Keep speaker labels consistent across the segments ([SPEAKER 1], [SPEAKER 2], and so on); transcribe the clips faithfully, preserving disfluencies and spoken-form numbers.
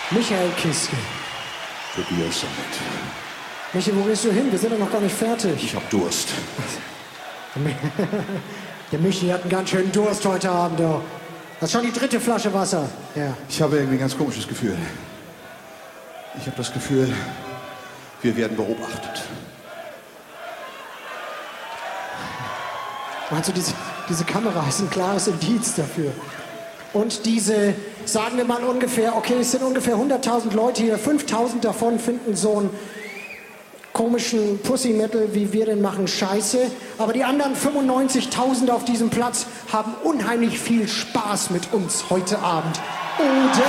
[SPEAKER 1] Michael Kiske.
[SPEAKER 2] Tobias Sammet.
[SPEAKER 1] Michi, wo gehst du hin? Wir sind doch noch gar nicht fertig.
[SPEAKER 2] Ich hab Durst.
[SPEAKER 1] Der Michi hat einen ganz schönen Durst heute Abend. Oh. Das ist schon die dritte Flasche Wasser. Ja.
[SPEAKER 2] Ich habe irgendwie ein ganz komisches Gefühl. Ich habe das Gefühl, wir werden beobachtet.
[SPEAKER 1] Meinst du, diese, diese Kamera ist ein klares Indiz dafür? Und diese, sagen wir mal ungefähr, okay, es sind ungefähr hunderttausend Leute hier, fünftausend davon finden so einen komischen Pussy-Metal, wie wir den machen, scheiße. Aber die anderen fünfundneunzigtausend auf diesem Platz haben unheimlich viel Spaß mit uns heute Abend. Oder?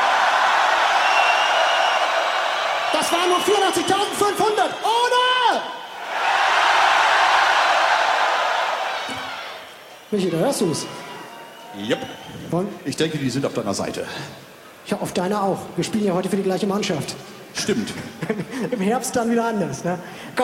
[SPEAKER 1] Das waren nur vierundachtzigtausendfünfhundert, oder? Michi, da hörst du's.
[SPEAKER 2] Yep.
[SPEAKER 1] Und?
[SPEAKER 2] Ich denke, die sind auf deiner Seite.
[SPEAKER 1] Ja, auf deiner auch. Wir spielen ja heute für die gleiche Mannschaft.
[SPEAKER 2] Stimmt.
[SPEAKER 1] Im Herbst dann wieder anders, ne? Komm.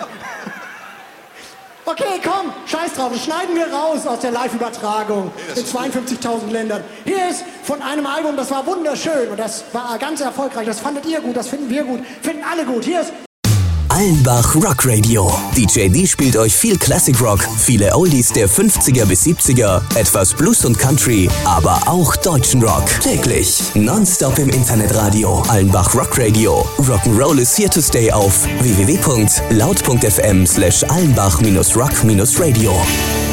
[SPEAKER 1] Okay, komm, scheiß drauf, das schneiden wir raus aus der Live-Übertragung in zweiundfünfzigtausend Ländern. Hier ist von einem Album, das war wunderschön und das war ganz erfolgreich. Das fandet ihr gut, das finden wir gut, finden alle gut. Hier ist
[SPEAKER 3] Allenbach Rock Radio. D J D spielt euch viel Classic Rock, viele Oldies der fünfziger bis siebziger, etwas Blues und Country, aber auch deutschen Rock. Täglich, nonstop im Internetradio. Allenbach Rock Radio. Rock'n'Roll is here to stay auf w w w punkt laut punkt f m slash allenbach Rock Radio.